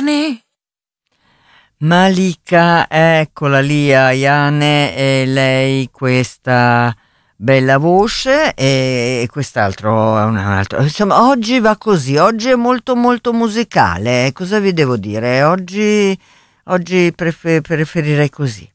giorni. Malika, eccola lì, Ayane, e lei questa bella voce e quest'altro è un altro. Insomma, oggi va così, oggi è molto molto musicale. Cosa vi devo dire? Oggi preferirei così.